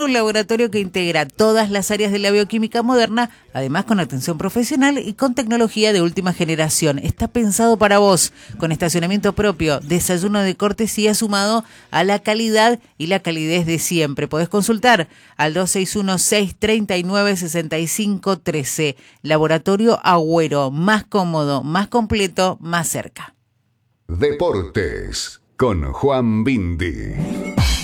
un laboratorio que integra todas las áreas de la bioquímica moderna, además con atención profesional y con tecnología de última generación. Está pensado para vos, con estacionamiento propio, desayuno de cortesía sumado a la calidad y la calidez de siempre. Podés consultar al 261-639-6513. Laboratorio Agüero, más cómodo, más completo, más cerca. Deportes con Juan Bindi.